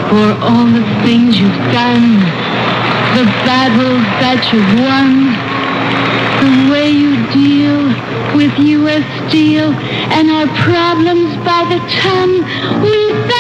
for all the things you've done, the battles that you've won, the way you deal with U.S. Steel and our problems by the ton. We thank